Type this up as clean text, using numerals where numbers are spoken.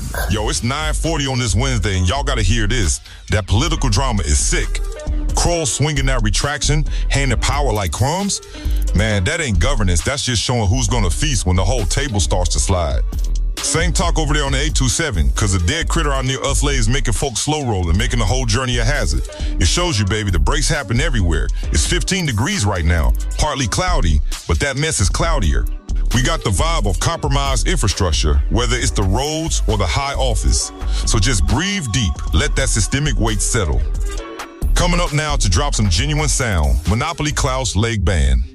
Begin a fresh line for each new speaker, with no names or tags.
Yo, it's 9:40 on this Wednesday, and y'all gotta hear this. That political drama is sick. Kroll swinging that retraction, handing power like crumbs. Man, that ain't governance. That's just showing who's gonna feast when the whole table starts to slide. Same talk over there on the 827, cause a dead critter out near us is making folks slow rolling, making the whole journey a hazard. It shows you, baby, the breaks happen everywhere. It's 15 degrees right now, partly cloudy, but that mess is cloudier. We got the vibe of compromised infrastructure, whether it's the roads or the high office. So just breathe deep, let that systemic weight settle. Coming up now to drop some genuine sound, Monopoly Klaus Leg Band.